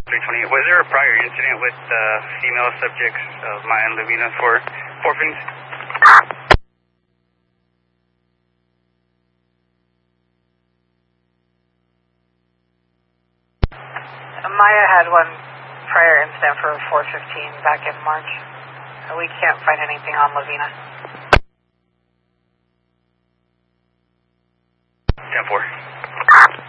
328. Was there a prior incident with female subjects of Maya and Lavina for orphans? Maya had one prior incident for 415 back in March. We can't find anything on Lavina. 10-4.